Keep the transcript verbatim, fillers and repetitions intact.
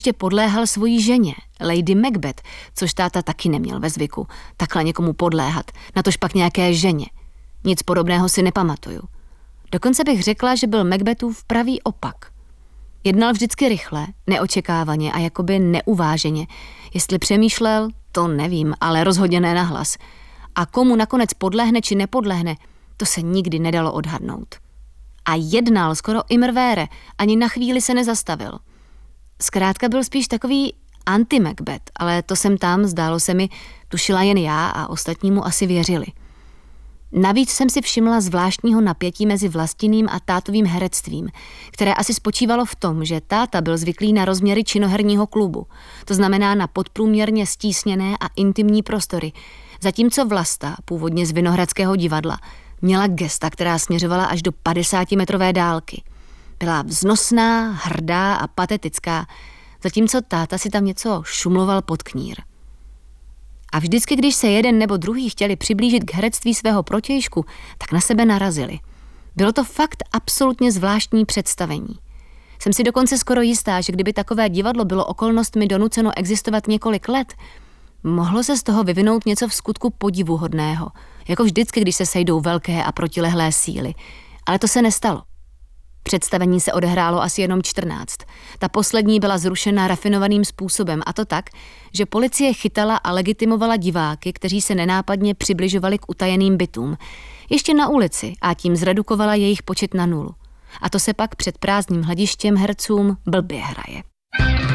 ještě podléhal svojí ženě, Lady Macbeth, což táta taky neměl ve zvyku, takhle někomu podléhat, natož pak nějaké ženě. Nic podobného si nepamatuju. Dokonce bych řekla, že byl Macbethův pravý opak. Jednal vždycky rychle, neočekávaně a jakoby neuváženě. Jestli přemýšlel, to nevím, ale rozhodně ne nahlas. A komu nakonec podlehne či nepodlehne, to se nikdy nedalo odhadnout. A jednal skoro imrvére, ani na chvíli se nezastavil. Zkrátka byl spíš takový anti-Macbeth, ale to jsem tam, zdálo se mi, tušila jen já a ostatní mu asi věřili. Navíc jsem si všimla zvláštního napětí mezi Vlastinným a tátovým herectvím, které asi spočívalo v tom, že táta byl zvyklý na rozměry činoherního klubu, to znamená na podprůměrně stísněné a intimní prostory, zatímco Vlasta, původně z Vinohradského divadla, měla gesta, která směřovala až do padesátimetrové dálky. Byla vznosná, hrdá a patetická, zatímco táta si tam něco šumloval pod knír. A vždycky, když se jeden nebo druhý chtěli přiblížit k herectví svého protějšku, tak na sebe narazili. Bylo to fakt absolutně zvláštní představení. Jsem si dokonce skoro jistá, že kdyby takové divadlo bylo okolnostmi donuceno existovat několik let, mohlo se z toho vyvinout něco v skutku podivuhodného, jako vždycky, když se sejdou velké a protilehlé síly. Ale to se nestalo. Představení se odehrálo asi jenom čtrnáct. Ta poslední byla zrušena rafinovaným způsobem, a to tak, že policie chytala a legitimovala diváky, kteří se nenápadně přibližovali k utajeným bytům, ještě na ulici, a tím zredukovala jejich počet na nulu. A to se pak před prázdným hledištěm hercům blbě hraje.